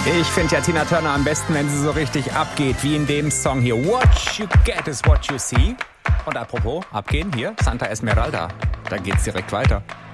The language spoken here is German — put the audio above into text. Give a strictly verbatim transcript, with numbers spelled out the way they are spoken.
Ich finde ja Tina Turner am besten, wenn sie so richtig abgeht, wie in dem Song hier. What you get is what you see. Und apropos, abgehen, hier, Santa Esmeralda. Da geht's direkt weiter.